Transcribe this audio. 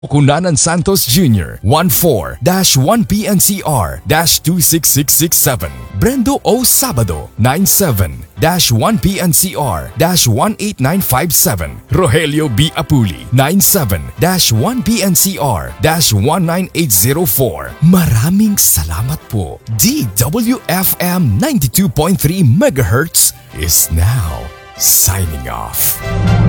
Kunanan Santos Jr. 14-1PNCR-26667. Brendo O. Sabado 97-1PNCR-18957. Rogelio B. Apuli 97-1PNCR-19804. Maraming salamat po. DWFM 92.3 MHz is now signing off.